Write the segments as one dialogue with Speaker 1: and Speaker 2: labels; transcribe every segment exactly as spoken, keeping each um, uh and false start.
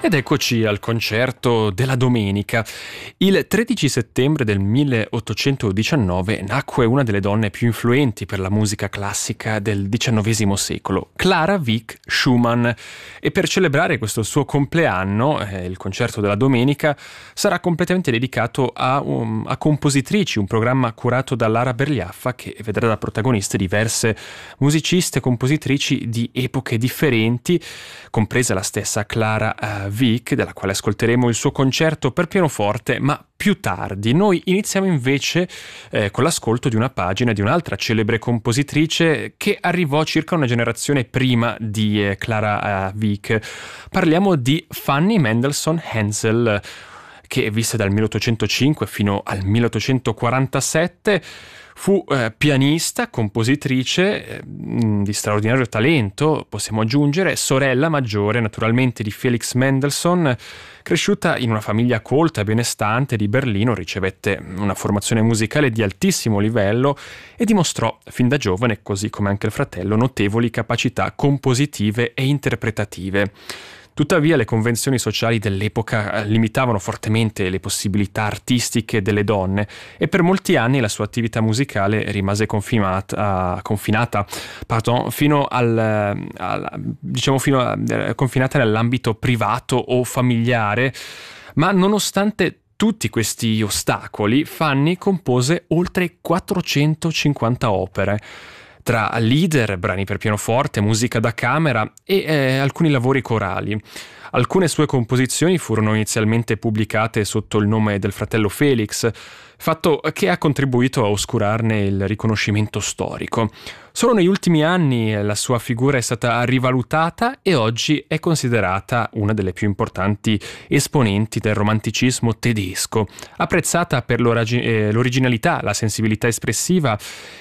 Speaker 1: Ed eccoci al concerto della domenica. Il tredici settembre del milleottocentodiciannove nacque una delle donne più influenti per la musica classica del diciannovesimo secolo, Clara Wieck Schumann. E per celebrare questo suo compleanno, eh, il concerto della domenica sarà completamente dedicato a, um, a compositrici, un programma curato da Lara Berliaffa che vedrà da protagoniste diverse musiciste e compositrici di epoche differenti, compresa la stessa Clara uh, Wieck, della quale ascolteremo il suo concerto per pianoforte, ma più tardi. Noi iniziamo invece eh, con l'ascolto di una pagina di un'altra celebre compositrice che arrivò circa una generazione prima di eh, Clara uh, Wieck. Parliamo di Fanny Mendelssohn Henzel, che visse dal milleottocentocinque fino al milleottocentoquarantasette. Fu eh, pianista, compositrice eh, di straordinario talento, possiamo aggiungere, sorella maggiore naturalmente di Felix Mendelssohn. Cresciuta in una famiglia colta e benestante di Berlino, ricevette una formazione musicale di altissimo livello e dimostrò fin da giovane, così come anche il fratello, notevoli capacità compositive e interpretative. Tuttavia le convenzioni sociali dell'epoca limitavano fortemente le possibilità artistiche delle donne e per molti anni la sua attività musicale rimase confinata, confinata pardon, fino al, al diciamo fino a, confinata nell'ambito privato o familiare, ma nonostante tutti questi ostacoli Fanny compose oltre quattrocentocinquanta opere, tra lieder, brani per pianoforte, musica da camera e eh, alcuni lavori corali. Alcune sue composizioni furono inizialmente pubblicate sotto il nome del fratello Felix, fatto che ha contribuito a oscurarne il riconoscimento storico. Solo negli ultimi anni la sua figura è stata rivalutata e oggi è considerata una delle più importanti esponenti del romanticismo tedesco, apprezzata per l'originalità, la sensibilità espressiva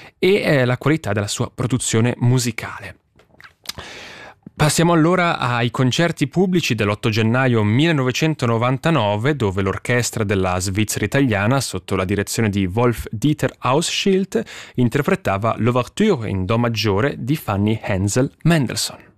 Speaker 1: e la qualità della sua produzione musicale. Passiamo allora ai concerti pubblici dell'otto gennaio millenovecentonovantanove, dove l'orchestra della Svizzera italiana, sotto la direzione di Wolf-Dieter Hauschild, interpretava l'Ouverture in Do maggiore di Fanny Henzel Mendelssohn.